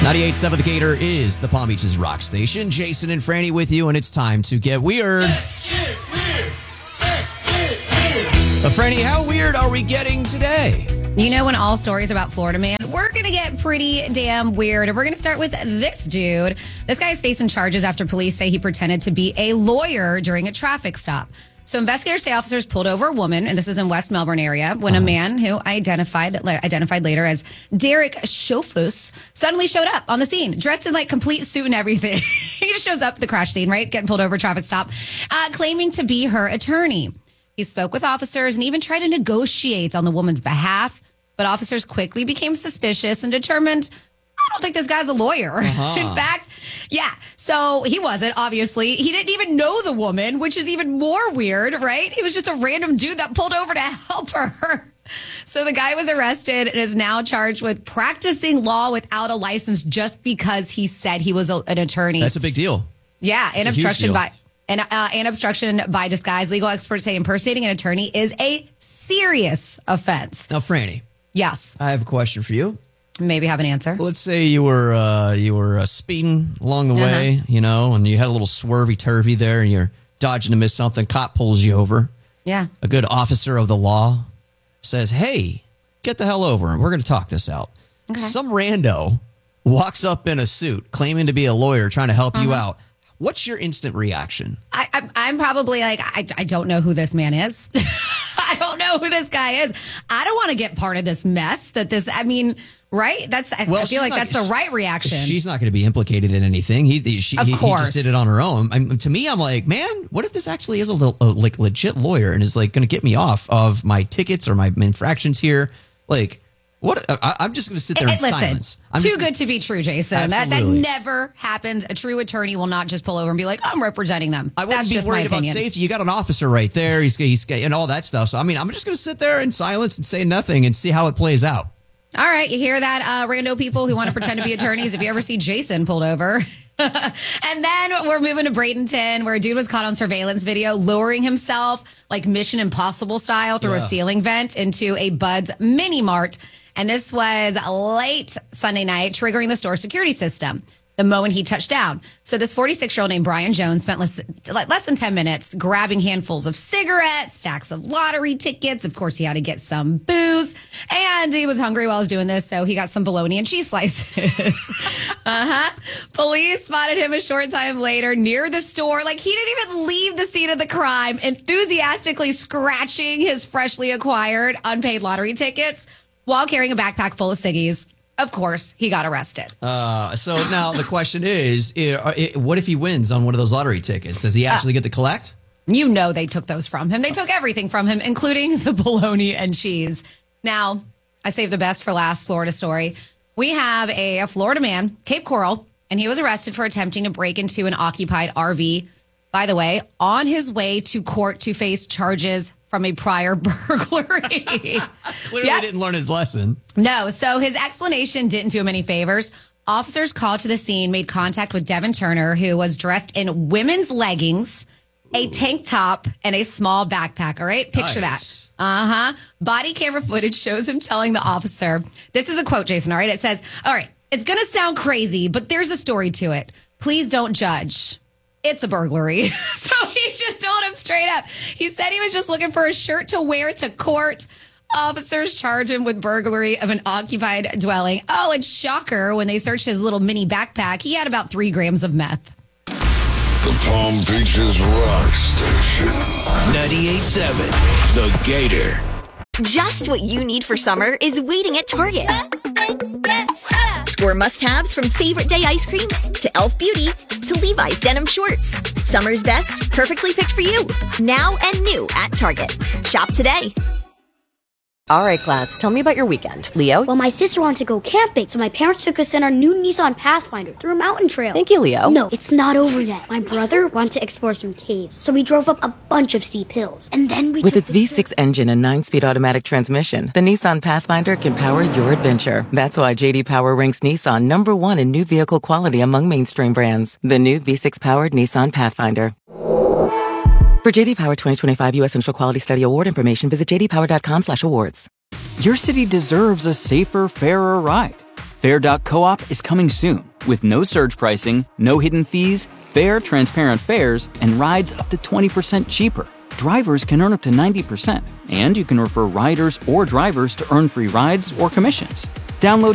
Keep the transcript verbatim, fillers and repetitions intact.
ninety-eight point seven The Gator is the Palm Beach's rock station. Jason and Franny with you, and it's time to get weird. Let's get weird. Let's get weird. But Franny, how weird are we getting today? You know, in all stories about Florida man, we're going to get pretty damn weird. And we're going to start with this dude. This guy is facing charges after police say he pretended to be a lawyer during a traffic stop. So investigators say officers pulled over a woman, and this is in West Melbourne area, when uh-huh. a man who identified identified later as Derek Schofus suddenly showed up on the scene, dressed in like complete suit and everything. He just shows up at the crash scene, right? Getting pulled over, traffic stop, uh, claiming to be her attorney. He spoke with officers and even tried to negotiate on the woman's behalf, but officers quickly became suspicious and determined, I don't think this guy's a lawyer. Uh-huh. In fact, yeah. So he wasn't, obviously. He didn't even know the woman, which is even more weird, right? He was just a random dude that pulled over to help her. So the guy was arrested and is now charged with practicing law without a license just because he said he was a, an attorney. That's a big deal. Yeah, and That's obstruction by and uh, and obstruction by disguise. Legal experts say impersonating an attorney is a serious offense. Now, Franny. Yes. I have a question for you. Maybe have an answer. Let's say you were uh, you were uh, speeding along the uh-huh. way, you know, and you had a little swervy turvy there, and you're dodging to miss something. Cop pulls you over. Yeah. A good officer of the law says, "Hey, get the hell over. We're going to talk this out." Okay. Some rando walks up in a suit, claiming to be a lawyer, trying to help uh-huh. you out. What's your instant reaction? I, I, I'm probably like, I, I don't know who this man is. I don't know who this guy is. I don't want to get part of this mess that this, I mean, right? That's, I, well, I feel like not, that's the right reaction. She's not going to be implicated in anything. He, she, of he, course. he just did it on her own. I mean, to me, I'm like, man, what if this actually is a, a like legit lawyer and is like going to get me off of my tickets or my infractions here? Like, what? I, I'm just going to sit there it, in listen, silence. I'm too just, good to be true, Jason. That that never happens. A true attorney will not just pull over and be like, I'm representing them. I wouldn't That's be just worried my about opinion. safety. You got an officer right there. He's, he's and all that stuff. So, I mean, I'm just going to sit there in silence and say nothing and see how it plays out. All right. You hear that, uh, rando people who want to pretend to be attorneys? If you ever see Jason pulled over. And then we're moving to Bradenton, where a dude was caught on surveillance video lowering himself like Mission Impossible style through yeah. a ceiling vent into a Bud's Mini Mart. And this was late Sunday night, triggering the store security system the moment he touched down. So this forty-six-year-old named Brian Jones spent less, less than ten minutes grabbing handfuls of cigarettes, stacks of lottery tickets. Of course, he had to get some booze. And he was hungry while he was doing this, so he got some bologna and cheese slices. uh-huh. Police spotted him a short time later near the store. Like, he didn't even leave the scene of the crime, enthusiastically scratching his freshly acquired unpaid lottery tickets while carrying a backpack full of ciggies. Of course, he got arrested. Uh, so now the question is, what if he wins on one of those lottery tickets? Does he actually uh, get to collect? You know they took those from him. They took everything from him, including the bologna and cheese. Now, I saved the best for last, Florida story. We have a, a Florida man, Cape Coral, and he was arrested for attempting to break into an occupied R V. By the way, on his way to court to face charges from a prior burglary. Clearly yep. didn't learn his lesson. No, so his explanation didn't do him any favors. Officers called to the scene, made contact with Devin Turner, who was dressed in women's leggings, a tank top, and a small backpack. All right, picture nice. that. Uh-huh. Body camera footage shows him telling the officer, this is a quote, Jason, all right? It says, all right, it's going to sound crazy, but there's a story to it. Please don't judge. It's a burglary. So he just told him straight up. He said he was just looking for a shirt to wear to court. Officers charge him with burglary of an occupied dwelling. Oh, and shocker, when they searched his little mini backpack, he had about three grams of meth. The Palm Beaches Rock Station. ninety-eight point seven The Gator. Just what you need for summer is waiting at Target. Score must-haves from Favorite Day ice cream to Elf Beauty to Levi's denim shorts. Summer's best, perfectly picked for you. Now and new at Target. Shop today. All right, class, tell me about your weekend. Leo? Well, my sister wanted to go camping, so my parents took us in our new Nissan Pathfinder through a mountain trail. Thank you, Leo. No, it's not over yet. My brother wanted to explore some caves, so we drove up a bunch of steep hills. And then we With took its V six engine and nine-speed automatic transmission, the Nissan Pathfinder can power your adventure. That's why J D Power ranks Nissan number one in new vehicle quality among mainstream brands. The new V six-powered Nissan Pathfinder. For J D Power twenty twenty-five U S Central Quality Study Award information, visit j d power dot com slash awards. Your city deserves a safer, fairer ride. Fair dot coop is coming soon with no surge pricing, no hidden fees, fair, transparent fares, and rides up to twenty percent cheaper. Drivers can earn up to ninety percent, and you can refer riders or drivers to earn free rides or commissions. Download